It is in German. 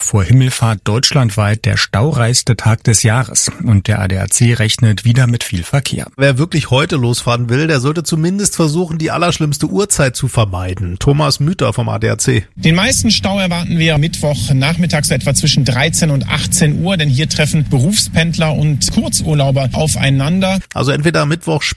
vor Himmelfahrt deutschlandweit der staureichste Tag des Jahres und der ADAC rechnet wieder mit viel Verkehr. Wer wirklich heute losfahren will, der sollte zumindest versuchen, die allerschlimmste Uhrzeit zu vermeiden. Thomas Müther vom ADAC. Den meisten Stau erwarten wir Mittwoch nachmittags etwa zwischen 13 und 18 Uhr, denn hier treffen Berufspendler und Kurzurlauber aufeinander. Also entweder Mittwoch